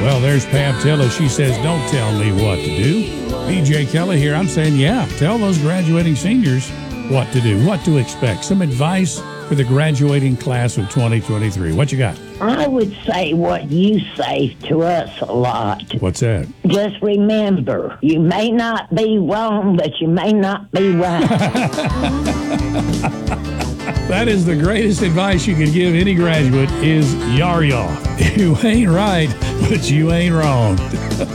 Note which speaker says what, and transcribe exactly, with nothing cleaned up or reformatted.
Speaker 1: Well, there's Pam Tilla. She says, don't tell me what to do. B J Kelly here. I'm saying, yeah, tell those graduating seniors what to do, what to expect. Some advice for the graduating class of twenty twenty-three. What you got?
Speaker 2: I would say what you say to us a lot.
Speaker 1: What's that?
Speaker 2: Just remember, you may not be wrong, but you may not be right.
Speaker 1: That is the greatest advice you can give any graduate is yar yar. You ain't right, but you ain't wrong.